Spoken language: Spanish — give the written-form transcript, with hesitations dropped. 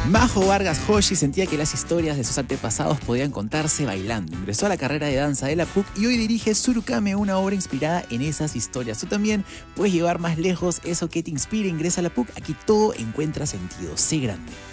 Majo Vargas Hoshi sentía que las historias de sus antepasados podían contarse bailando. Ingresó a la carrera de danza de la PUC y hoy dirige Surukame, una obra inspirada en esas historias. Tú también puedes llevar más lejos eso que te inspira. Ingresa a la PUC, aquí todo encuentra sentido. Sé grande.